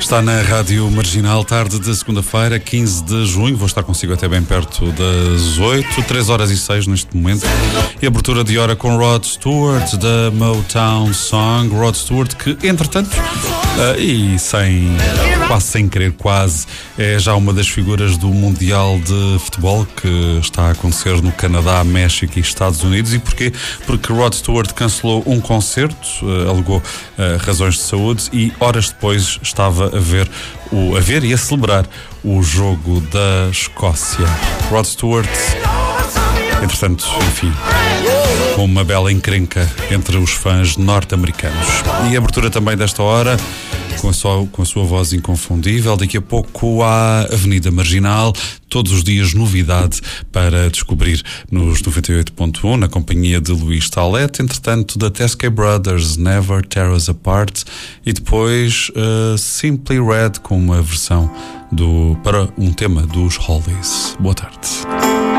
Está na Rádio Marginal, tarde de segunda-feira, 15 de junho. Vou estar consigo até bem perto das 8, 3h06 neste momento. E abertura de hora com Rod Stewart, da Motown Song. Rod Stewart, que entretanto, quase sem querer, é já uma das figuras do Mundial de Futebol que está a acontecer no Canadá, México e Estados Unidos. E porquê? Porque Rod Stewart cancelou um concerto, alegou razões de saúde, e horas depois estava a ver e a celebrar o jogo da Escócia. Rod Stewart, entretanto, enfim, com uma bela encrenca entre os fãs norte-americanos. E a abertura também desta hora, com a sua voz inconfundível. Daqui a pouco há Avenida Marginal, todos os dias novidade para descobrir nos 98.1, na companhia de Luís Talete. Entretanto, da Teskey Brothers, Never Tear Us Apart, e depois Simply Red, com uma versão para um tema dos Hollies. Boa tarde.